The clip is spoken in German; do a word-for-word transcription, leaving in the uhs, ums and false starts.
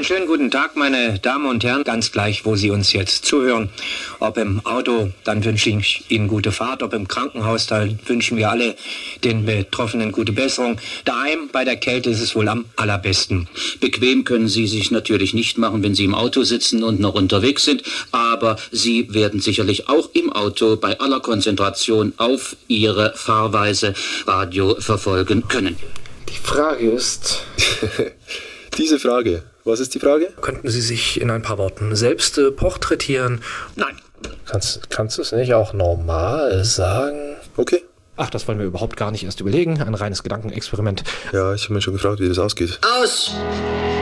Einen schönen guten Tag, meine Damen und Herren. Ganz gleich, wo Sie uns jetzt zuhören. Ob im Auto, dann wünsche ich Ihnen gute Fahrt. Ob im Krankenhaus, da wünschen wir alle den Betroffenen gute Besserung. Daheim bei der Kälte ist es wohl am allerbesten. Bequem können Sie sich natürlich nicht machen, wenn Sie im Auto sitzen und noch unterwegs sind. Aber Sie werden sicherlich auch im Auto bei aller Konzentration auf Ihre Fahrweise Radio verfolgen können. Die Frage ist... Diese Frage. Was ist die Frage? Könnten Sie sich in ein paar Worten selbst äh, porträtieren? Nein. Kannst, kannst du es nicht auch normal sagen? Okay. Ach, das wollen wir überhaupt gar nicht erst überlegen. Ein reines Gedankenexperiment. Ja, ich habe mir schon gefragt, wie das ausgeht. Aus!